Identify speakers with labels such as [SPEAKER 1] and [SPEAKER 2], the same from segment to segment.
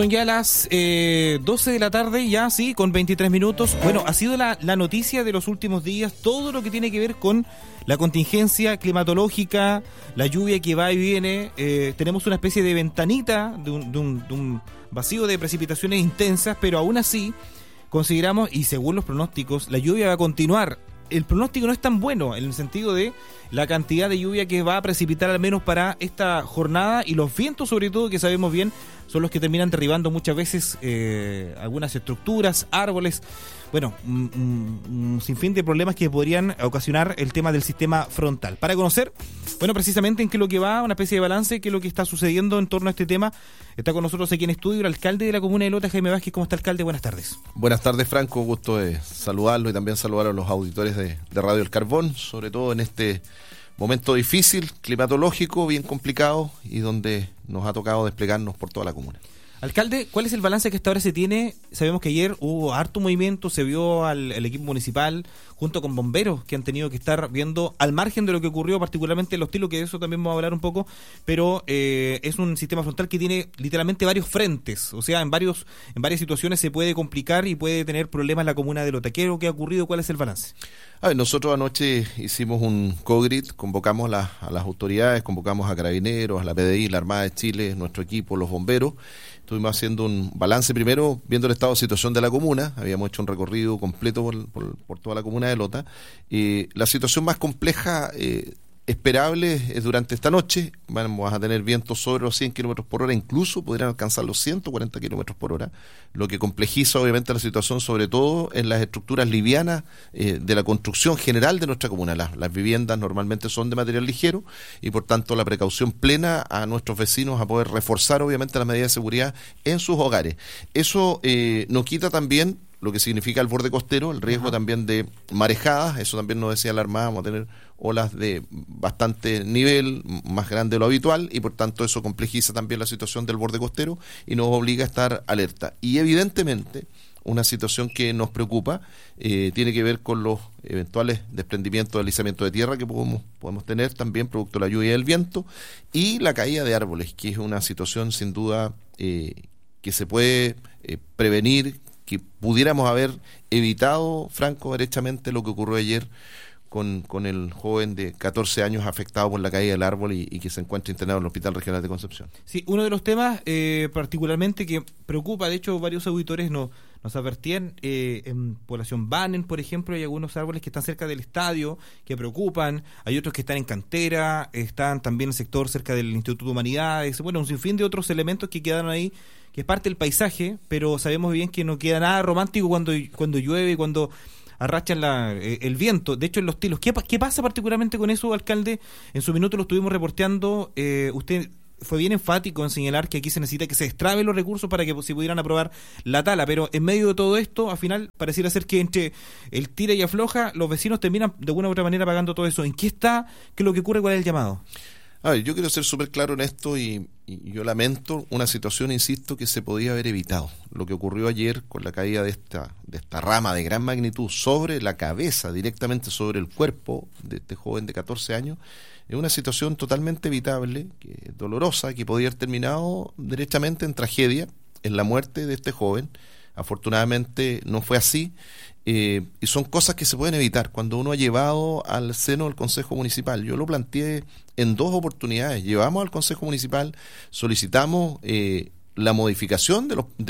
[SPEAKER 1] Son ya las 12 de la tarde, ya sí, con 23 minutos. Bueno, ha sido la noticia de los últimos días, todo lo que tiene que ver con la contingencia climatológica, la lluvia que va y viene. Tenemos una especie de ventanita, de un vacío de precipitaciones intensas, pero aún así consideramos, y según los pronósticos, la lluvia va a continuar. El pronóstico no es tan bueno en el sentido de la cantidad de lluvia que va a precipitar al menos para esta jornada, y los vientos, sobre todo, que sabemos bien, son los que terminan derribando muchas veces algunas estructuras, árboles. Bueno, un sinfín de problemas que podrían ocasionar el tema del sistema frontal. Para conocer, bueno, precisamente en qué es lo que va, una especie de balance, qué es lo que está sucediendo en torno a este tema, está con nosotros aquí en estudio el alcalde de la comuna de Lota, Jaime Vázquez. ¿Cómo está, alcalde? Buenas tardes.
[SPEAKER 2] Buenas tardes, Franco. Gusto de saludarlo y también saludar a los auditores de Radio El Carbón, sobre todo en este momento difícil, climatológico, bien complicado, y donde nos ha tocado desplegarnos por toda la comuna.
[SPEAKER 1] Alcalde, ¿cuál es el balance que hasta ahora se tiene? Sabemos que ayer hubo harto movimiento, se vio al equipo municipal junto con bomberos que han tenido que estar viendo al margen de lo que ocurrió, particularmente en Los Tilos, que de eso también vamos a hablar un poco, pero es un sistema frontal que tiene literalmente varios frentes, o sea, en varias situaciones se puede complicar y puede tener problemas la comuna de Lota. ¿Qué ha ocurrido? ¿Cuál es el balance?
[SPEAKER 2] A ver, nosotros anoche hicimos un COGRIT, convocamos a las autoridades, convocamos a Carabineros, a la PDI, la Armada de Chile, nuestro equipo, los bomberos. Estuvimos haciendo un balance primero, viendo el estado de situación de la comuna. Habíamos hecho un recorrido completo por toda la comuna de Lota. La situación más compleja esperable es durante esta noche. Vamos a tener vientos sobre los 100 kilómetros por hora, incluso podrían alcanzar los 140 kilómetros por hora, lo que complejiza obviamente la situación, sobre todo en las estructuras livianas de la construcción general de nuestra comuna. Las viviendas normalmente son de material ligero y por tanto la precaución plena a nuestros vecinos a poder reforzar obviamente las medidas de seguridad en sus hogares. Eso nos quita también lo que significa el borde costero, el riesgo también de marejadas. Eso también nos decía la Armada, vamos a tener olas de bastante nivel, más grande de lo habitual, y por tanto eso complejiza también la situación del borde costero y nos obliga a estar alerta. Y evidentemente una situación que nos preocupa tiene que ver con los eventuales desprendimientos, deslizamientos de tierra que podemos tener también producto de la lluvia y del viento, y la caída de árboles, que es una situación sin duda que se puede prevenir, que pudiéramos haber evitado, Franco, derechamente lo que ocurrió ayer con el joven de 14 años afectado por la caída del árbol y que se encuentra internado en el Hospital Regional de Concepción.
[SPEAKER 1] Sí, uno de los temas particularmente que preocupa, de hecho varios auditores nos advertían, en población Banen, por ejemplo, hay algunos árboles que están cerca del estadio que preocupan, hay otros que están en cantera, están también en el sector cerca del Instituto de Humanidades, bueno, un sinfín de otros elementos que quedaron ahí, que es parte del paisaje, pero sabemos bien que no queda nada romántico cuando llueve, cuando arrachan el viento. De hecho, en Los Tilos, ¿qué pasa particularmente con eso, alcalde? En su minuto lo estuvimos reporteando, usted fue bien enfático en señalar que aquí se necesita que se extraven los recursos para que se pudieran aprobar la tala, pero en medio de todo esto, al final, pareciera ser que entre el tira y afloja, los vecinos terminan de alguna u otra manera pagando todo eso. ¿En qué está? ¿Qué es lo que ocurre? ¿Cuál es el llamado?
[SPEAKER 2] A ver, yo quiero ser súper claro en esto y yo lamento una situación, insisto, que se podía haber evitado. Lo que ocurrió ayer con la caída de esta rama de gran magnitud sobre la cabeza, directamente sobre el cuerpo de este joven de 14 años, es una situación totalmente evitable, dolorosa, que podía haber terminado derechamente en tragedia, en la muerte de este joven. Afortunadamente no fue así. Y son cosas que se pueden evitar cuando uno ha llevado al seno del Consejo Municipal. Yo lo planteé en 2 oportunidades. Llevamos al Consejo Municipal, solicitamos la modificación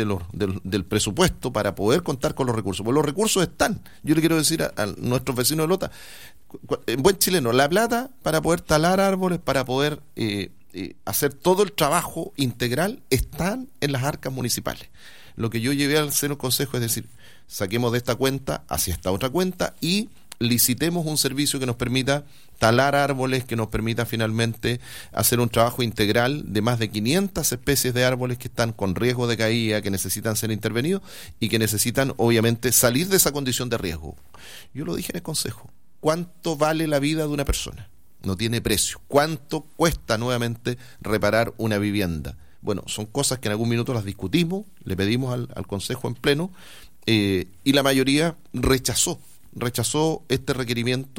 [SPEAKER 2] del presupuesto para poder contar con los recursos. Pues los recursos están. Yo le quiero decir a nuestros vecinos de Lota, en buen chileno, la plata para poder talar árboles, para poder hacer todo el trabajo integral, están en las arcas municipales. Lo que yo llevé al seno del Consejo es decir, saquemos de esta cuenta hacia esta otra cuenta y licitemos un servicio que nos permita talar árboles, que nos permita finalmente hacer un trabajo integral de más de 500 especies de árboles que están con riesgo de caída, que necesitan ser intervenidos y que necesitan obviamente salir de esa condición de riesgo. Yo lo dije en el Consejo, ¿cuánto vale la vida de una persona? No tiene precio. ¿Cuánto cuesta nuevamente reparar una vivienda? Bueno, son cosas que en algún minuto las discutimos, le pedimos al Consejo en pleno, y la mayoría rechazó este requerimiento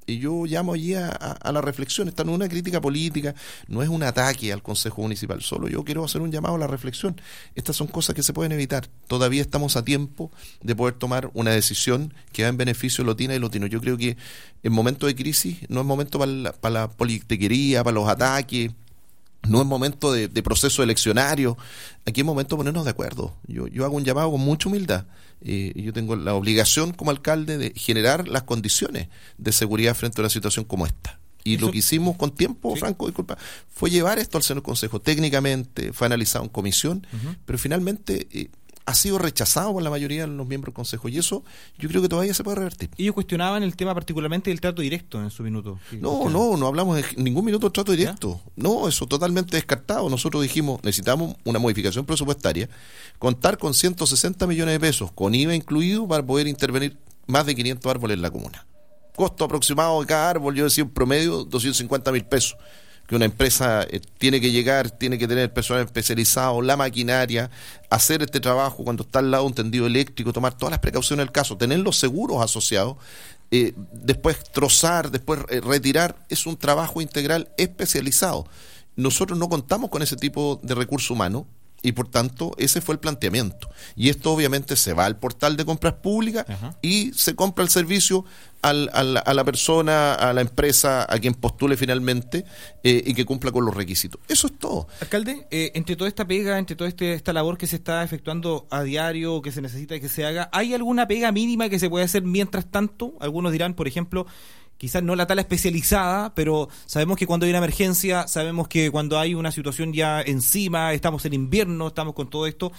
[SPEAKER 2] Y yo llamo allí a la reflexión. Esta no es una crítica política, no es un ataque al Consejo Municipal, solo yo quiero hacer un llamado a la reflexión. Estas son cosas que se pueden evitar. Todavía estamos a tiempo de poder tomar una decisión que va en beneficio de Lotina y Lotino. Yo creo que en momentos de crisis no es momento para la politiquería, para los ataques, no es momento de proceso eleccionario. Aquí es momento de ponernos de acuerdo. Yo hago un llamado con mucha humildad. Yo tengo la obligación como alcalde de generar las condiciones de seguridad frente a una situación como esta. Y lo que hicimos con tiempo, sí, Franco, disculpa, fue llevar esto al seno del Consejo. Técnicamente fue analizado en comisión, pero finalmente ha sido rechazado por la mayoría de los miembros del Consejo, y eso yo creo que todavía se puede revertir.
[SPEAKER 1] Ellos cuestionaban el tema particularmente del trato directo en su minuto.
[SPEAKER 2] No hablamos en ningún minuto de trato directo. ¿Ya? No, eso totalmente descartado. Nosotros dijimos, necesitamos una modificación presupuestaria, contar con 160 millones de pesos, con IVA incluido, para poder intervenir más de 500 árboles en la comuna. Costo aproximado de cada árbol, yo decía un promedio, 250.000 pesos. Que una empresa tiene que llegar, tiene que tener personal especializado, la maquinaria, hacer este trabajo cuando está al lado un tendido eléctrico, tomar todas las precauciones del caso, tener los seguros asociados, después trozar, después retirar, es un trabajo integral especializado. Nosotros no contamos con ese tipo de recurso humano y por tanto ese fue el planteamiento. Y esto obviamente se va al portal de compras públicas y se compra el servicio a la persona, a la empresa, a quien postule finalmente y que cumpla con los requisitos. Eso es todo.
[SPEAKER 1] Alcalde, entre toda esta pega, entre toda esta labor que se está efectuando a diario, que se necesita que se haga, ¿hay alguna pega mínima que se puede hacer mientras tanto? Algunos dirán, por ejemplo, quizás no la tala especializada, pero sabemos que cuando hay una emergencia, sabemos que cuando hay una situación ya encima, estamos en invierno, estamos con todo esto,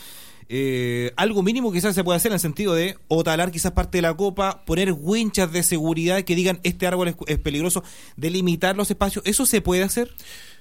[SPEAKER 1] algo mínimo quizás se puede hacer en el sentido de o talar quizás parte de la copa, poner winchas de seguridad que digan este árbol es peligroso, delimitar los espacios. ¿Eso se puede hacer?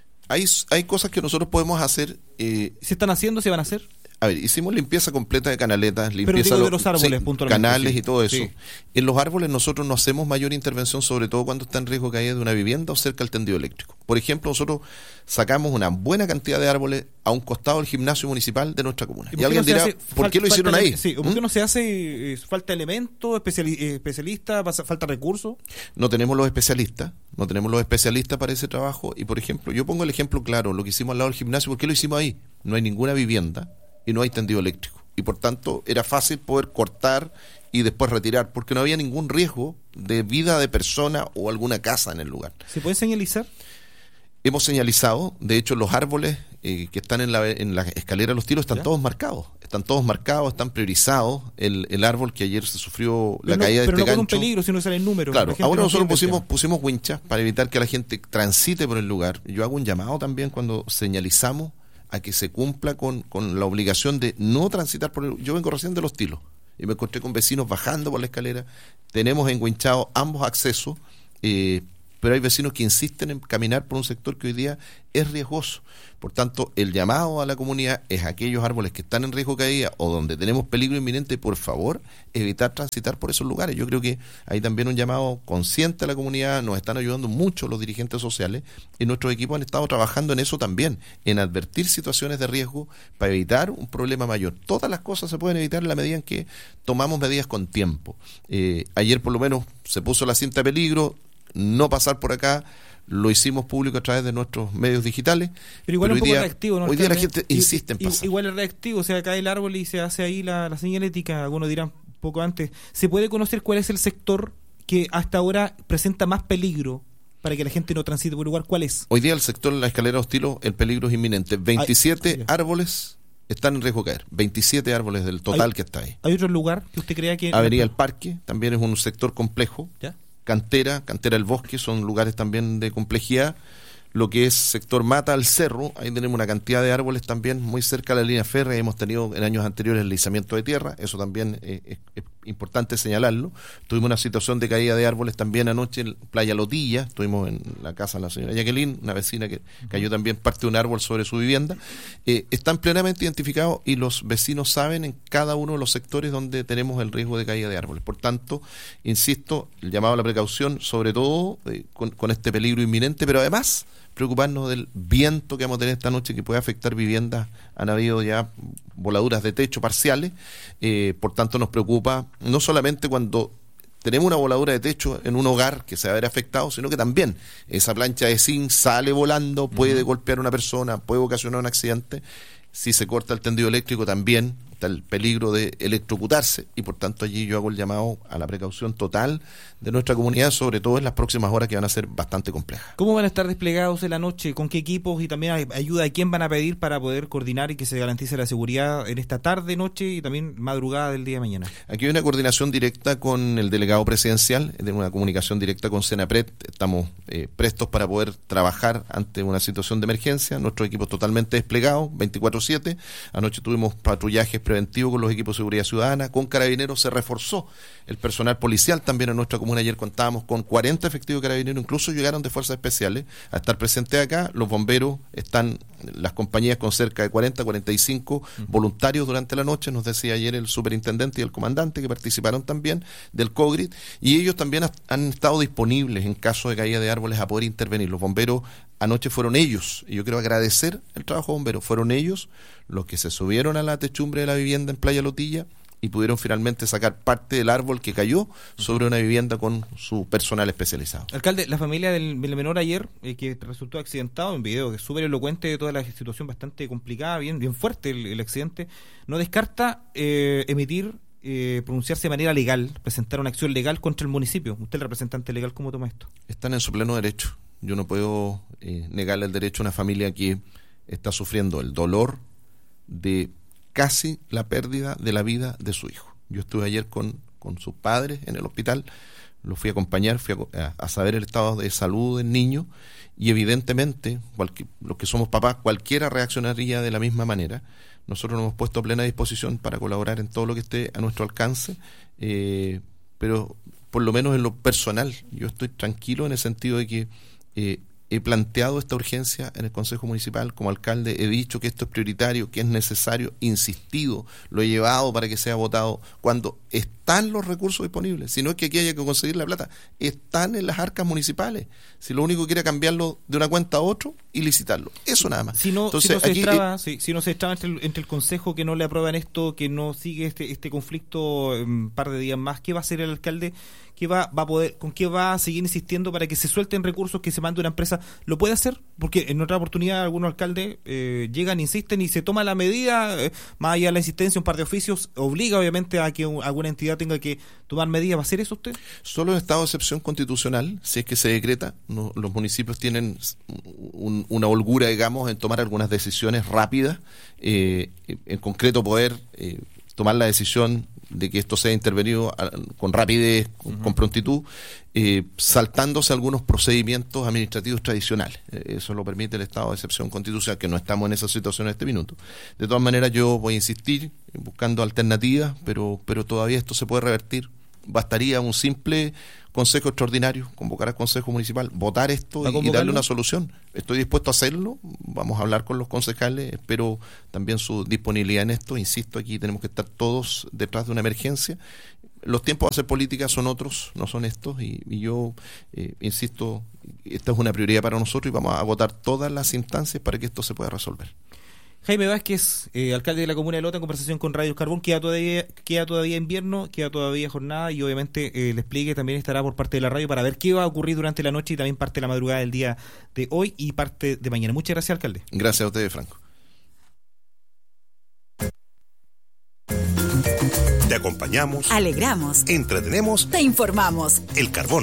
[SPEAKER 2] Hay cosas que nosotros podemos hacer.
[SPEAKER 1] ¿Se están haciendo? ¿Se van a hacer?
[SPEAKER 2] A ver, hicimos limpieza completa de canaletas,
[SPEAKER 1] limpieza de los árboles, puntualmente,
[SPEAKER 2] canales, sí, y todo eso. Sí. En los árboles nosotros no hacemos mayor intervención, sobre todo cuando está en riesgo de caída de una vivienda o cerca del tendido eléctrico. Por ejemplo, nosotros sacamos una buena cantidad de árboles a un costado del gimnasio municipal de nuestra comuna. Y alguien dirá, ¿por qué lo hicieron ahí?
[SPEAKER 1] Sí, ¿por qué no se hace? ¿Falta elementos, especialistas, falta recursos?
[SPEAKER 2] No tenemos los especialistas para ese trabajo. Y por ejemplo, yo pongo el ejemplo claro, lo que hicimos al lado del gimnasio, ¿por qué lo hicimos ahí? No hay ninguna vivienda y no hay tendido eléctrico. Y por tanto era fácil poder cortar y después retirar, porque no había ningún riesgo de vida de persona o alguna casa en el lugar.
[SPEAKER 1] ¿Se puede señalizar?
[SPEAKER 2] Hemos señalizado, de hecho los árboles que están en la escalera Los Tilos están todos marcados, están priorizados. El árbol que ayer se sufrió la caída de este gancho. Pero no con un
[SPEAKER 1] peligro, si no sale el número.
[SPEAKER 2] Claro, ahora nosotros pusimos winchas para evitar que la gente transite por el lugar. Yo hago un llamado también cuando señalizamos a que se cumpla con la obligación de no transitar por el... Yo vengo recién de Los Tilos y me encontré con vecinos bajando por la escalera. Tenemos enguinchados ambos accesos, pero hay vecinos que insisten en caminar por un sector que hoy día es riesgoso. Por tanto, el llamado a la comunidad es a aquellos árboles que están en riesgo de caída o donde tenemos peligro inminente, por favor, evitar transitar por esos lugares. Yo creo que hay también un llamado consciente a la comunidad, nos están ayudando mucho los dirigentes sociales y nuestros equipos han estado trabajando en eso también, en advertir situaciones de riesgo para evitar un problema mayor. Todas las cosas se pueden evitar en la medida en que tomamos medidas con tiempo. Ayer por lo menos se puso la cinta de peligro, no pasar por acá, lo hicimos público a través de nuestros medios digitales.
[SPEAKER 1] Pero igual es un poco reactivo, ¿no?
[SPEAKER 2] Hoy día la gente insiste en pasar.
[SPEAKER 1] Igual es reactivo, o sea, cae el árbol y se hace ahí la señalética, algunos dirán poco antes. ¿Se puede conocer cuál es el sector que hasta ahora presenta más peligro para que la gente no transite por el lugar? ¿Cuál es?
[SPEAKER 2] Hoy día el sector de la escalera Hostilo, el peligro es inminente. 27 árboles están en riesgo de caer. 27 árboles del total que está ahí.
[SPEAKER 1] ¿Hay otro lugar que usted crea que...?
[SPEAKER 2] Avenida El Parque, también es un sector complejo.
[SPEAKER 1] ¿Ya?
[SPEAKER 2] Cantera del Bosque, son lugares también de complejidad. Lo que es sector Mata al Cerro, ahí tenemos una cantidad de árboles también muy cerca de la línea férrea. Hemos tenido en años anteriores el deslizamiento de tierra, eso también es importante señalarlo. Tuvimos una situación de caída de árboles también anoche en Playa Lotilla, estuvimos en la casa de la señora Jacqueline, una vecina que cayó también parte de un árbol sobre su vivienda. Están plenamente identificados y los vecinos saben en cada uno de los sectores donde tenemos el riesgo de caída de árboles. Por tanto, insisto, el llamado a la precaución, sobre todo con este peligro inminente, pero además preocuparnos del viento que vamos a tener esta noche que puede afectar viviendas. Han habido ya voladuras de techo parciales, por tanto nos preocupa no solamente cuando tenemos una voladura de techo en un hogar que se va a ver afectado, sino que también esa plancha de zinc sale volando, puede golpear a una persona, puede ocasionar un accidente. Si se corta el tendido eléctrico también está el peligro de electrocutarse, y por tanto allí yo hago el llamado a la precaución total de nuestra comunidad, sobre todo en las próximas horas que van a ser bastante complejas.
[SPEAKER 1] ¿Cómo van a estar desplegados en la noche? ¿Con qué equipos? Y también ayuda a quién van a pedir para poder coordinar y que se garantice la seguridad en esta tarde, noche y también madrugada del día de mañana.
[SPEAKER 2] Aquí hay una coordinación directa con el delegado presidencial, de una comunicación directa con Senapred. Estamos prestos para poder trabajar ante una situación de emergencia. Nuestros equipos totalmente desplegados, 24/7. Anoche tuvimos patrullajes preventivos con los equipos de seguridad ciudadana. Con Carabineros se reforzó el personal policial también en nuestra comuna. Ayer contábamos con 40 efectivos de Carabineros, incluso llegaron de fuerzas especiales a estar presentes acá. Los bomberos están, las compañías, con cerca de 40, 45 voluntarios durante la noche. Nos decía ayer el superintendente y el comandante que participaron también del COGRIT, y ellos también han estado disponibles en caso de caída de árboles a poder intervenir. Los bomberos anoche fueron ellos, y yo quiero agradecer el trabajo de bomberos, fueron ellos los que se subieron a la techumbre de la vivienda en Playa Lotilla y pudieron finalmente sacar parte del árbol que cayó sobre una vivienda con su personal especializado.
[SPEAKER 1] Alcalde, la familia del menor ayer, que resultó accidentado, en video que es súper elocuente de toda la situación bastante complicada, bien fuerte el accidente, no descarta pronunciarse de manera legal, presentar una acción legal contra el municipio. Usted, el representante legal, ¿cómo toma esto?
[SPEAKER 2] Están en su pleno derecho. Yo no puedo negarle el derecho a una familia que está sufriendo el dolor de casi la pérdida de la vida de su hijo. Yo estuve ayer con sus padres en el hospital, los fui a acompañar, fui a saber el estado de salud del niño, y evidentemente los que somos papás, cualquiera reaccionaría de la misma manera. Nosotros nos hemos puesto a plena disposición para colaborar en todo lo que esté a nuestro alcance, pero por lo menos en lo personal yo estoy tranquilo en el sentido de que he planteado esta urgencia en el Consejo Municipal. Como alcalde he dicho que esto es prioritario, que es necesario, insistido, lo he llevado para que sea votado cuando están los recursos disponibles. Si no es que aquí haya que conseguir la plata, están en las arcas municipales. Si lo único que quiere es cambiarlo de una cuenta a otro y licitarlo, eso nada más.
[SPEAKER 1] Si no se destraba entre el Consejo que no le aprueban esto, que no sigue este conflicto un par de días más, ¿qué va a hacer el alcalde? ¿Con qué va a seguir insistiendo para que se suelten recursos, que se mande una empresa? ¿Lo puede hacer? Porque en otra oportunidad algunos alcaldes llegan, insisten y se toma la medida, más allá de la insistencia, un par de oficios, obliga obviamente a que alguna entidad tenga que tomar medidas. ¿Va a hacer eso usted?
[SPEAKER 2] Solo en estado de excepción constitucional, si es que se decreta, los municipios tienen una holgura, digamos, en tomar algunas decisiones rápidas, en concreto poder tomar la decisión de que esto sea intervenido con rapidez, con prontitud, saltándose algunos procedimientos administrativos tradicionales. Eso lo permite el estado de excepción constitucional, que no estamos en esa situación en este minuto. De todas maneras, yo voy a insistir buscando alternativas, pero todavía esto se puede revertir. Bastaría un simple consejo extraordinario, convocar al consejo municipal, votar esto y darle una solución. Estoy dispuesto a hacerlo, vamos a hablar con los concejales, espero también su disponibilidad en esto. Insisto, aquí tenemos que estar todos detrás de una emergencia. Los tiempos de hacer política son otros, no son estos, y yo insisto, esta es una prioridad para nosotros y vamos a agotar todas las instancias para que esto se pueda resolver.
[SPEAKER 1] Jaime Vázquez, alcalde de la comuna de Lota, en conversación con Radio Carbón. Queda todavía invierno, queda todavía jornada, y obviamente el despliegue también estará por parte de la radio para ver qué va a ocurrir durante la noche y también parte de la madrugada del día de hoy y parte de mañana. Muchas gracias, alcalde.
[SPEAKER 2] Gracias a ustedes, Franco.
[SPEAKER 3] Te acompañamos,
[SPEAKER 4] alegramos,
[SPEAKER 3] entretenemos,
[SPEAKER 4] te informamos.
[SPEAKER 3] El Carbón.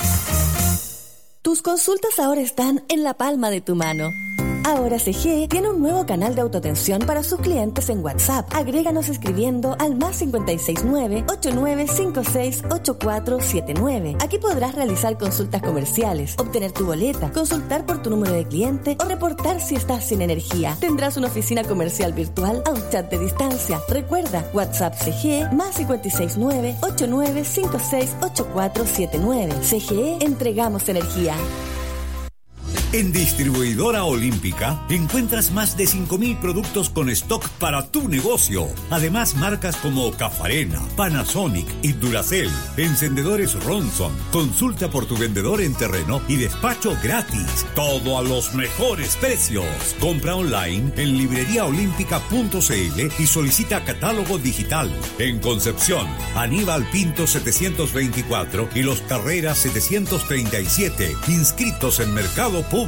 [SPEAKER 5] Tus consultas ahora están en la palma de tu mano. Ahora CGE tiene un nuevo canal de autoatención para sus clientes en WhatsApp. Agréganos escribiendo al +569 8956 8479. Aquí podrás realizar consultas comerciales, obtener tu boleta, consultar por tu número de cliente o reportar si estás sin energía. Tendrás una oficina comercial virtual a un chat de distancia. Recuerda, WhatsApp CGE +569 8956 8479. CGE, entregamos energía.
[SPEAKER 4] En Distribuidora Olímpica encuentras más de 5.000 productos con stock para tu negocio. Además, marcas como Cafarena, Panasonic y Duracell. Encendedores Ronson. Consulta por tu vendedor en terreno y despacho gratis. Todo a los mejores precios. Compra online en libreriaolímpica.cl y solicita catálogo digital. En Concepción, Aníbal Pinto 724 y Los Carreras 737. Inscritos en Mercado Público.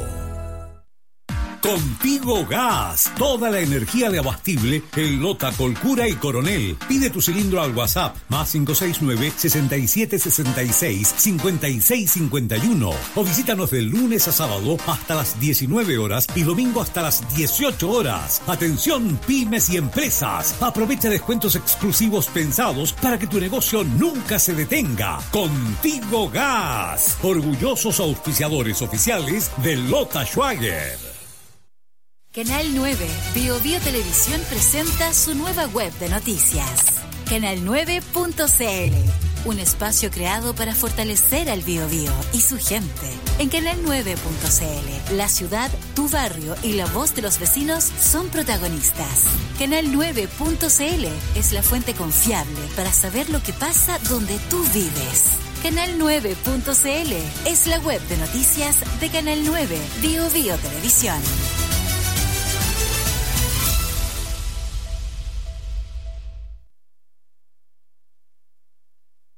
[SPEAKER 4] Contigo Gas, toda la energía de abastible en Lota, Colcura y Coronel. Pide tu cilindro al WhatsApp más 569-6766-5651 o visítanos de lunes a sábado hasta las 19 horas y domingo hasta las 18 horas. Atención pymes y empresas, aprovecha descuentos exclusivos pensados para que tu negocio nunca se detenga. Contigo Gas, orgullosos auspiciadores oficiales de Lota Schwager.
[SPEAKER 6] Canal 9, Bio Televisión presenta su nueva web de noticias. Canal9.cl, un espacio creado para fortalecer al Biobío y su gente. En Canal9.cl, la ciudad, tu barrio y la voz de los vecinos son protagonistas. Canal9.cl es la fuente confiable para saber lo que pasa donde tú vives. Canal9.cl es la web de noticias de Canal 9, Bio Televisión.